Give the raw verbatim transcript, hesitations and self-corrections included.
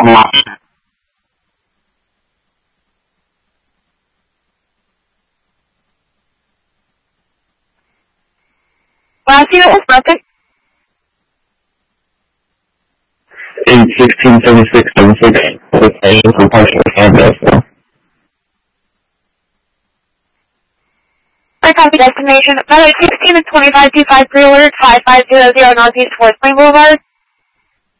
Last unit was broken. In sixteen seventy-six seventy-six, with a from partial campus. I copy destination. Runway sixteen and twenty-five two five three alert five five zero zero Northeast Fourth Lane Boulevard.